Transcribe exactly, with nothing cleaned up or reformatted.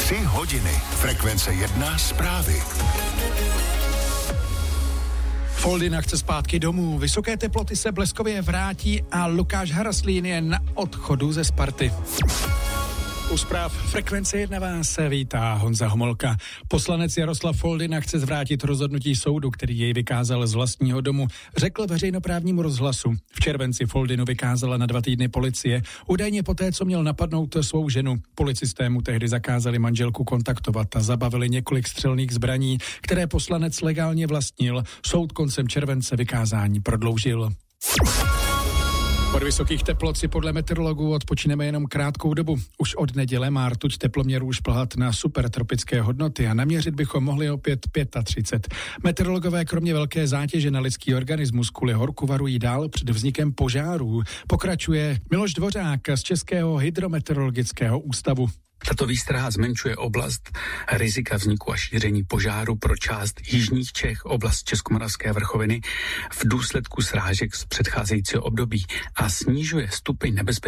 Tři hodiny. Frekvence jedna zprávy. Foldina chce zpátky domů, vysoké teploty se bleskově vrátí a Lukáš Haraslín je na odchodu ze Sparty. U zpráv Frekvence jedna vás vítá Honza Homolka. Poslanec Jaroslav Foldina chce zvrátit rozhodnutí soudu, který jej vykázal z vlastního domu, řekl veřejnoprávnímu rozhlasu. V červenci Foldinu vykázala na dva týdny policie, údajně poté, co měl napadnout svou ženu. Policisté mu tehdy zakázali manželku kontaktovat a zabavili několik střelných zbraní, které poslanec legálně vlastnil. Soud koncem července vykázání prodloužil. Od vysokých teplot si podle meteorologů odpočineme jenom krátkou dobu. Už od neděle má rtuť teploměrů šplhat na supertropické hodnoty a naměřit bychom mohli opět třicet pět. Meteorologové kromě velké zátěže na lidský organismus kvůli horku varují dál před vznikem požárů. Pokračuje Miloš Dvořák z Českého hydrometeorologického ústavu. Tato výstraha zmenšuje oblast rizika vzniku a šíření požáru pro část jižních Čech, oblast Českomoravské vrchoviny v důsledku srážek z předcházejícího období a snižuje stupeň nebezpečí